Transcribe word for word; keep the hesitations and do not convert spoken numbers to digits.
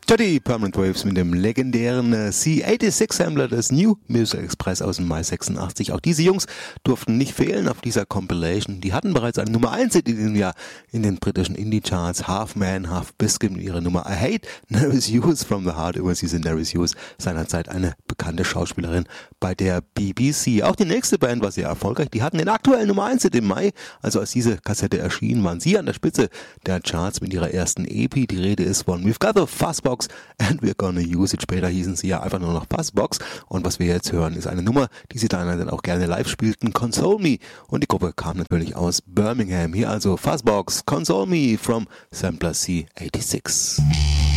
Study Permanent Waves mit dem legendären äh, C sechsundachtzig Sampler des New Music Express aus dem Mai sechsundachtzig. Auch diese Jungs durften nicht fehlen auf dieser Compilation. Die hatten bereits eine Nummer eins in diesem Jahr in den britischen Indie-Charts. Half Man, Half Biscuit mit ihrer Nummer I Hate Nervous Youth from the Heart. Übrigens diese Nervous Youth seinerzeit eine bekannte Schauspielerin bei der B B C. Auch die nächste Band war sehr erfolgreich. Die hatten den aktuellen Nummer eins im Mai. Also als diese Kassette erschien, waren sie an der Spitze der Charts mit ihrer ersten E P. Die Rede ist von We've Got the Fuzzbox and We're Gonna Use It. Später hießen sie ja einfach nur noch Fuzzbox. Und was wir jetzt hören, ist eine Nummer, die sie dann auch gerne live spielten, Console Me. Und die Gruppe kam natürlich aus Birmingham. Hier also Fuzzbox, Console Me from Sampler C sechsundachtzig.